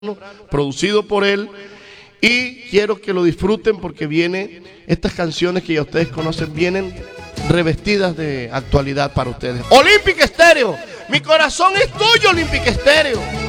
producido por él, y quiero que lo disfruten porque vienen estas canciones que ya ustedes conocen, vienen revestidas de actualidad para ustedes. Olympic Stereo, mi corazón es tuyo, Olympic Stereo.